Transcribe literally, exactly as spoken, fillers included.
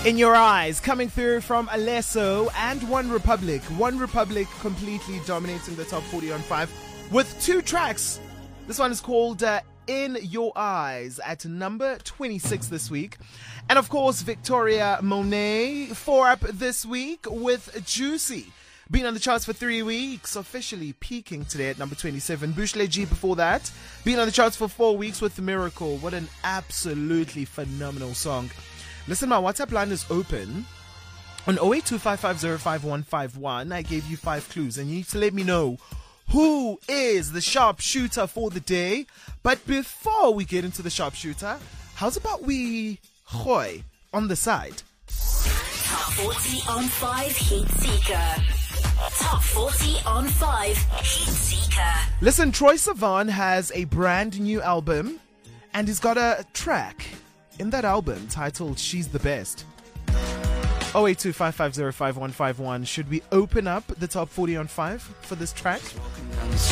In Your Eyes, coming through from Alesso and One Republic. One Republic completely dominating the top forty on five with two tracks. This one is called uh, In Your Eyes at number twenty-six this week. And of course, Victoria Monet, four up this week with Juicy. Been on the charts for three weeks, officially peaking today at number twenty-seven. Bushle G before that. Been on the charts for four weeks with Miracle. What an absolutely phenomenal song. Listen, my WhatsApp line is open on zero eight two five five zero five one five one. I gave you five clues and you need to let me know who is the sharpshooter for the day. But before we get into the sharpshooter, how's about we hoy on the side? Top forty on five Heat Seeker. Top forty on five Heat Seeker. Listen, Troye Sivan has a brand new album and he's got a track in that album titled She's the Best. zero eight two five five zero five one five one. Should we open up the top forty on five for this track?